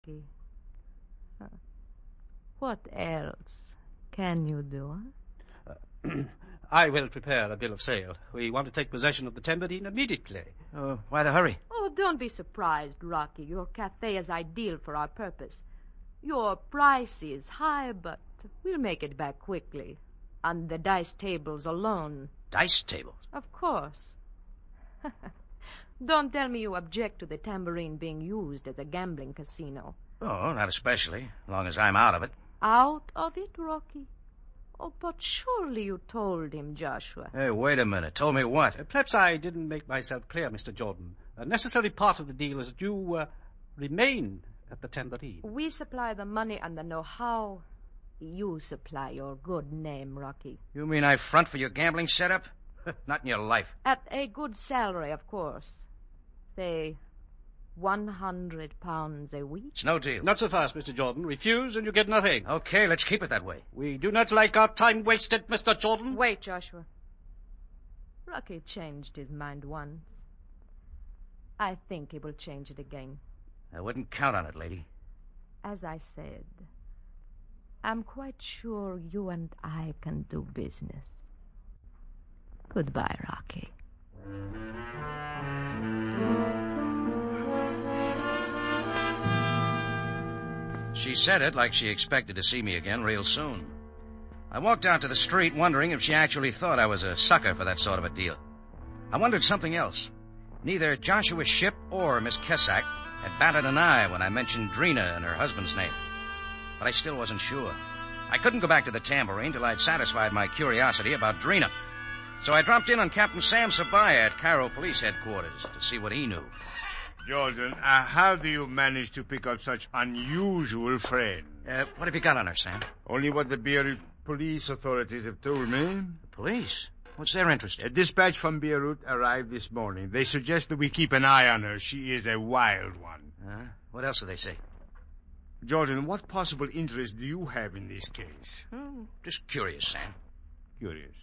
Rocky. What else can you do? I will prepare a bill of sale. We want to take possession of the Tambourine immediately. Why the hurry? Oh, don't be surprised, Rocky. Your cafe is ideal for our purpose. Your price is high, but we'll make it back quickly. On the dice tables alone. Dice tables? Of course. Don't tell me you object to the Tambourine being used as a gambling casino. Oh, not especially, as long as I'm out of it. Out of it, Rocky? Oh, but surely you told him, Joshua. Hey, wait a minute. Told me what? Perhaps I didn't make myself clear, Mr. Jordan. A necessary part of the deal is that you remain at the Tambourine. We supply the money and the know-how. You supply your good name, Rocky. You mean I front for your gambling setup? Not in your life. At a good salary, of course. Say, £100 a week? It's no deal. Not so fast, Mr. Jordan. Refuse and you get nothing. Okay, let's keep it that way. We do not like our time wasted, Mr. Jordan. Wait, Joshua. Rocky changed his mind once. I think he will change it again. I wouldn't count on it, lady. As I said, I'm quite sure you and I can do business. Goodbye, Rocky. She said it like she expected to see me again real soon. I walked out to the street wondering if she actually thought I was a sucker for that sort of a deal. I wondered something else. Neither Joshua Shipp or Miss Kesak had batted an eye when I mentioned Drina and her husband's name. But I still wasn't sure. I couldn't go back to the Tambourine till I'd satisfied my curiosity about Drina. So I dropped in on Captain Sam Sabaya at Cairo Police Headquarters to see what he knew. Jordan, how do you manage to pick up such unusual friends? What have you got on her, Sam? Only what the Beirut police authorities have told me. The police? What's their interest? A dispatch from Beirut arrived this morning. They suggest that we keep an eye on her. She is a wild one. What else do they say? Jordan, what possible interest do you have in this case? Just curious, Sam. Curious.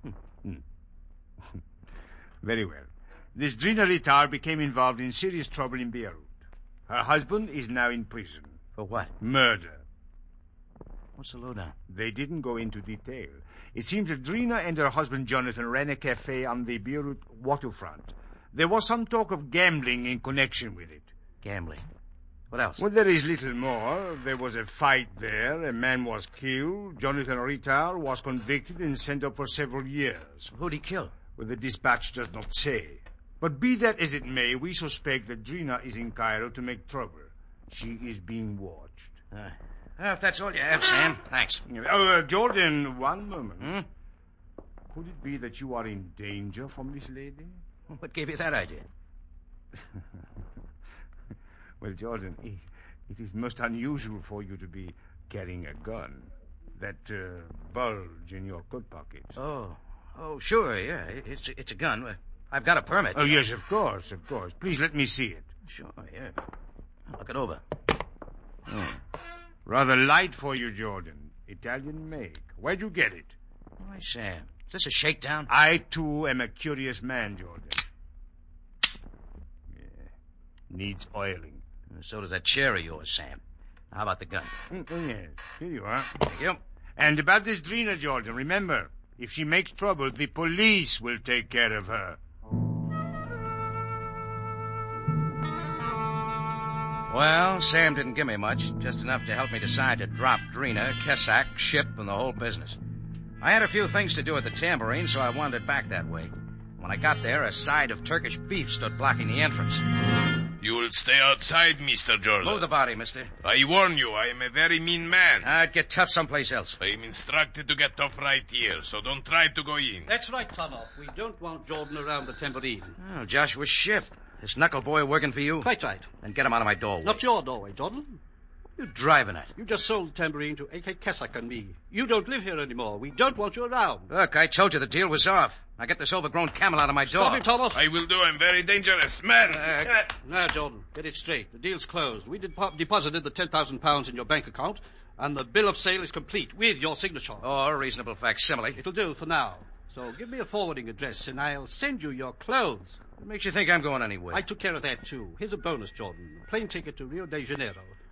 Very well. This Drina Ritar became involved in serious trouble in Beirut. Her husband is now in prison. For what? Murder. What's the lowdown? They didn't go into detail. It seems that Drina and her husband Jonathan ran a cafe on the Beirut waterfront. There was some talk of gambling in connection with it. Gambling? What else? Well, there is little more. There was a fight there. A man was killed. Jonathan Ritar was convicted and sent up for several years. Who'd he kill? Well, the dispatch does not say. But be that as it may, we suspect that Drina is in Cairo to make trouble. She is being watched. If that's all you have, Sam, thanks. Jordan, one moment. Could it be that you are in danger from this lady? What gave you that idea? Well, Jordan, it is most unusual for you to be carrying a gun. That bulge in your coat pocket. Oh, sure, yeah. It's a gun. I've got a permit. Oh, yes, of course. Please let me see it. Sure, yeah. Look it over. Rather light for you, Jordan. Italian make. Where'd you get it? Why, Sam, is this a shakedown? I, too, am a curious man, Jordan. Yeah. Needs oiling. So does that chair of yours, Sam. How about the gun? Yes, here you are. Thank you. And about this Drina, Jordan, remember, if she makes trouble, the police will take care of her. Well, Sam didn't give me much, just enough to help me decide to drop Drina, Kesak, Shipp, and the whole business. I had a few things to do at the Tambourine, so I wandered back that way. When I got there, a side of Turkish beef stood blocking the entrance. You'll stay outside, Mr. Jordan. Move the body, mister. I warn you, I am a very mean man. I'd get tough someplace else. I am instructed to get tough right here, so don't try to go in. That's right, Tonoff. We don't want Jordan around the Tambourine. Oh, Joshua Shipp. This knuckle boy working for you? Quite right. Then get him out of my doorway. Not your doorway, Jordan. What are you driving at? You just sold the Tambourine to A.K. Kesak and me. You don't live here anymore. We don't want you around. Look, I told you the deal was off. Now get this overgrown camel out of my door. Stop him, Tonoff. I will do. I'm very dangerous man. Now, Jordan, get it straight. The deal's closed. We deposited the £10,000 in your bank account, and the bill of sale is complete with your signature. Oh, a reasonable facsimile. It'll do for now. So give me a forwarding address, and I'll send you your clothes. What makes you think I'm going anywhere? I took care of that, too. Here's a bonus, Jordan. A plane ticket to Rio de Janeiro.